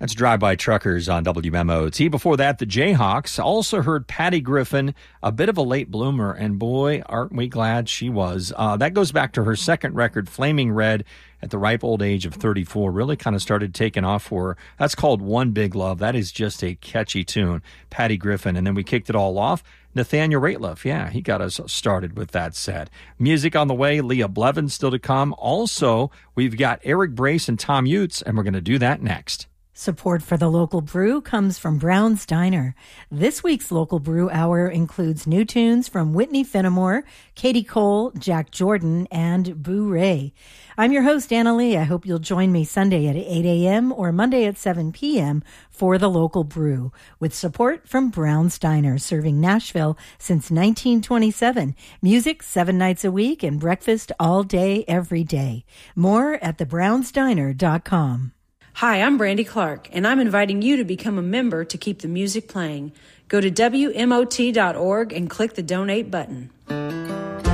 That's Drive-By Truckers on WMOT. Before that, the Jayhawks. Also heard Patty Griffin, a bit of a late bloomer, and boy, aren't we glad she was. That goes back to her second record, Flaming Red, at the ripe old age of 34. Really kind of started taking off for her. That's called One Big Love. That is just a catchy tune, Patty Griffin. And then we kicked it all off. Nathaniel Rateliff, yeah, he got us started with that set. Music on the way, Leah Blevins still to come. Also, we've got Eric Brace and Tom Utes, and we're going to do that next. Support for the local brew comes from Brown's Diner. This week's local brew hour includes new tunes from Whitney Fenimore, Katie Cole, Jack Jordan, and Boo Ray. I'm your host, Anna Lee. I hope you'll join me Sunday at 8 a.m. or Monday at 7 p.m. for the local brew, with support from Brown's Diner, serving Nashville since 1927. Music 7 nights a week and breakfast all day, every day. More at thebrownsdiner.com. Hi, I'm Brandy Clark, and I'm inviting you to become a member to keep the music playing. Go to WMOT.org and click the donate button.